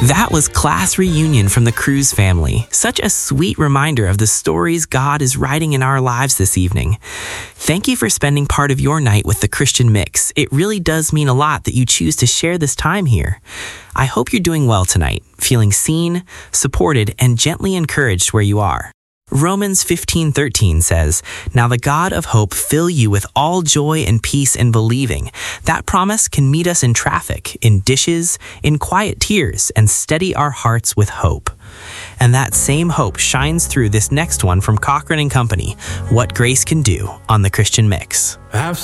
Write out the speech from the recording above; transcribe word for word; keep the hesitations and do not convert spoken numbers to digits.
That was Class Reunion from the Cruz family. Such a sweet reminder of the stories God is writing in our lives this evening. Thank you for spending part of your night with the Christian Mix. It really does mean a lot that you choose to share this time here. I hope you're doing well tonight, feeling seen, supported, and gently encouraged where you are. Romans fifteen thirteen says, "Now the God of hope fill you with all joy and peace in believing." That promise can meet us in traffic, in dishes, in quiet tears, and steady our hearts with hope. And that same hope shines through this next one from Cochran and Company, What Grace Can Do, on the Christian Mix. I've